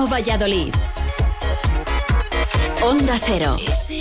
Radio Valladolid. Onda Cero.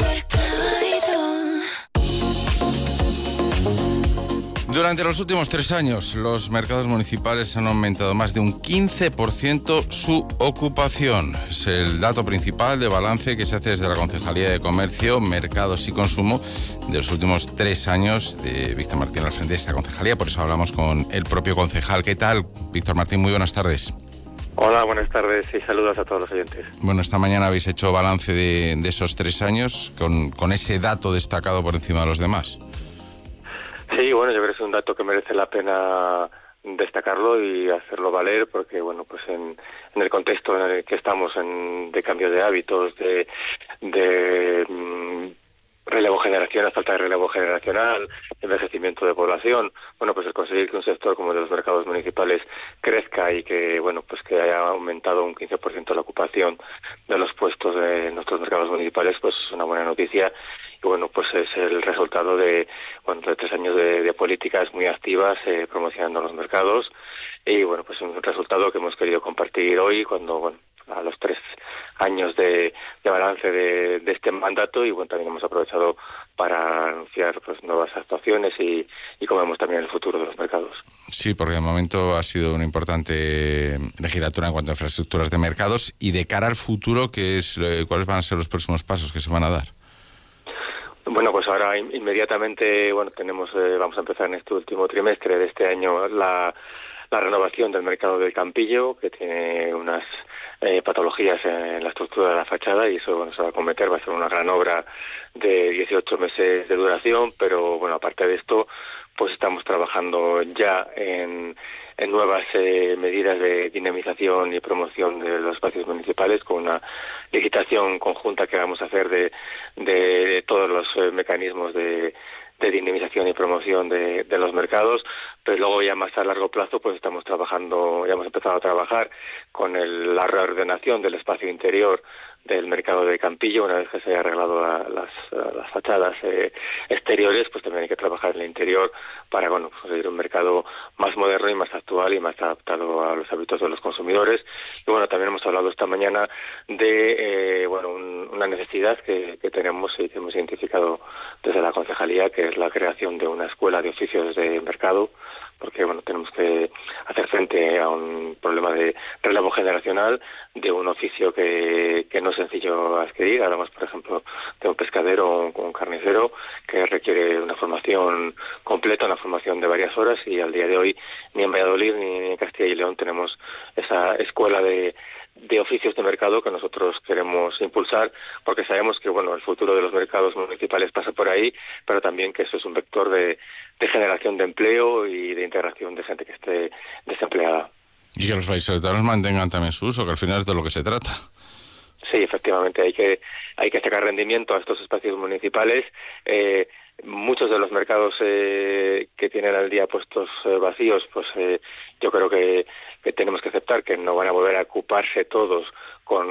Durante los últimos 3 años, los mercados municipales han aumentado más de un 15% su ocupación. Es el dato principal de balance que se hace desde la Concejalía de Comercio, Mercados y Consumo de los últimos 3 años de Víctor Martín al frente de esta concejalía. Por eso hablamos con el propio concejal. ¿Qué tal, Víctor Martín? Muy buenas tardes. Hola, buenas tardes y saludos a todos los oyentes. Bueno, esta mañana habéis hecho balance de esos 3 años con ese dato destacado por encima de los demás. Sí, bueno, yo creo que es un dato que merece la pena destacarlo y hacerlo valer porque, bueno, pues en el contexto en el que estamos de cambio de hábitos, de relevo generacional, falta de relevo generacional, envejecimiento de población, bueno, pues el conseguir que un sector como el de los mercados municipales crezca y que, bueno, pues que haya aumentado un 15% la ocupación de los puestos de nuestros mercados municipales, pues es una buena noticia. Y bueno, pues es el resultado de 3 años de políticas muy activas promocionando los mercados y bueno, pues un resultado que hemos querido compartir hoy cuando, bueno, a los 3 años de balance de este mandato y bueno, también hemos aprovechado para anunciar pues nuevas actuaciones y cómo vemos también el futuro de los mercados. Sí, porque de momento ha sido una importante legislatura en cuanto a infraestructuras de mercados y de cara al futuro, ¿cuáles van a ser los próximos pasos que se van a dar? Bueno, pues ahora inmediatamente, bueno, vamos a empezar en este último trimestre de este año la renovación del mercado del Campillo, que tiene unas patologías en la estructura de la fachada y eso se va a acometer, va a ser una gran obra de 18 meses de duración, pero bueno, aparte de esto, pues estamos trabajando ya en nuevas medidas de dinamización y promoción de los espacios municipales con una licitación conjunta que vamos a hacer de todos los mecanismos de dinamización y promoción de los mercados, pero luego ya más a largo plazo pues ya hemos empezado a trabajar con la reordenación del espacio interior del mercado de Campillo. Una vez que se haya arreglado las fachadas exteriores, pues también hay que trabajar en el interior para conseguir un mercado más moderno y más actual y más adaptado a los hábitos de los consumidores. Y bueno, también hemos hablado esta mañana de una necesidad que tenemos y que hemos identificado desde la concejalía, que es la creación de una escuela de oficios de mercado, porque bueno, tenemos que hacer frente a un problema de relevo generacional de un oficio que no es sencillo adquirir. Hablamos, por ejemplo, de un pescadero o un carnicero que requiere una formación completa, una formación de varias horas, y al día de hoy ni en Valladolid ni en Castilla y León tenemos esa escuela de oficios de mercado que nosotros queremos impulsar, porque sabemos que el futuro de los mercados municipales pasa por ahí, pero también que eso es un vector de generación de empleo y de integración de gente que esté desempleada. Y que los vallisoletanos mantengan también su uso, que al final es de lo que se trata. Sí, efectivamente, hay que sacar rendimiento a estos espacios municipales. Muchos de los mercados que tienen al día puestos vacíos, pues yo creo que tenemos que aceptar que no van a volver a ocuparse todos con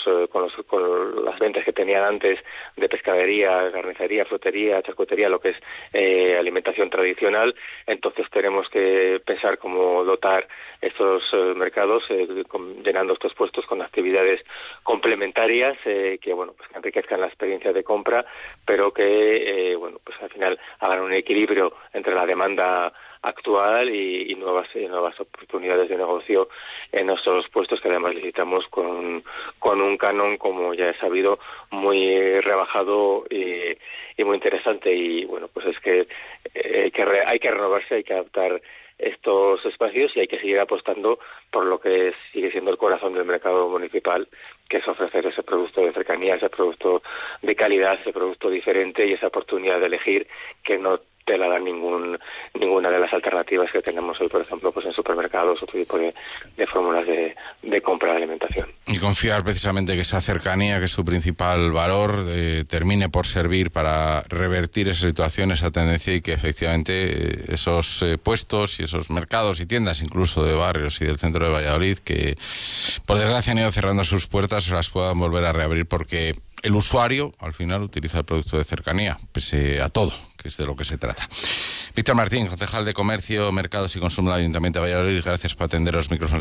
las ventas que tenían antes de pescadería, carnicería, frutería, charcutería, lo que es alimentación tradicional. Entonces tenemos que pensar cómo dotar estos mercados llenando estos puestos con actividades complementarias que enriquezcan la experiencia de compra, pero que pues al final hagan un equilibrio entre la demanda actual y nuevas oportunidades de negocio en nuestros puestos, que además licitamos con un canon, como ya he sabido, muy rebajado y muy interesante. Y bueno, pues es que hay que renovarse, hay que adaptar estos espacios y hay que seguir apostando por lo que sigue siendo el corazón del mercado municipal, que es ofrecer ese producto de cercanía, ese producto de calidad, ese producto diferente y esa oportunidad de elegir que no te la da ninguna de las alternativas que tenemos hoy, por ejemplo, pues en supermercados, otro tipo de fórmulas de compra de alimentación. Y confiar precisamente que esa cercanía, que es su principal valor, termine por servir para revertir esa situación, esa tendencia, y que efectivamente esos puestos y esos mercados y tiendas, incluso de barrios y del centro de Valladolid, que por desgracia han ido cerrando sus puertas, se las puedan volver a reabrir, porque el usuario al final utiliza el producto de cercanía, pese a todo, que es de lo que se trata. Víctor Martín, concejal de Comercio, Mercados y Consumo del Ayuntamiento de Valladolid, gracias por atender los micrófonos.